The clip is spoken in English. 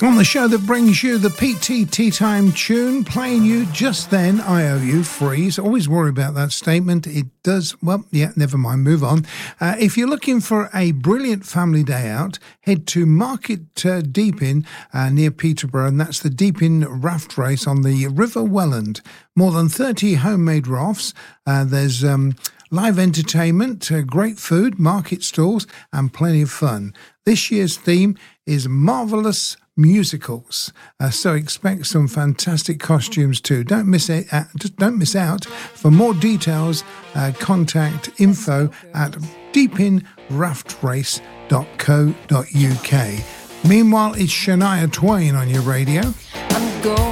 On the show that brings you the PT Tea Time tune, playing you Just Then, I Owe You, Freeze. Always worry about that statement. It does, well, yeah, never mind, move on. If you're looking for a brilliant family day out, head to Market Deepin near Peterborough, and that's the Deepin Raft Race on the River Welland. More than 30 homemade rafts. There's live entertainment, great food, market stalls, and plenty of fun. This year's theme is Marvellous Musicals, so expect some fantastic costumes too. Don't miss it. Don't miss out. For more details, contact info at deepinraftrace.co.uk. Meanwhile, it's Shania Twain on your radio. I'm going